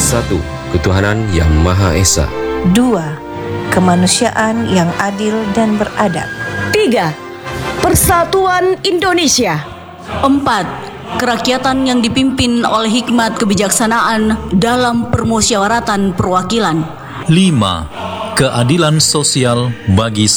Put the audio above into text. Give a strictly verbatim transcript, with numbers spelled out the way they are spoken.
Satu, ketuhanan yang Maha Esa. Dua, kemanusiaan yang adil dan beradab. Tiga, persatuan Indonesia. Empat, kerakyatan yang dipimpin oleh hikmat kebijaksanaan dalam permusyawaratan perwakilan. Lima, keadilan sosial bagi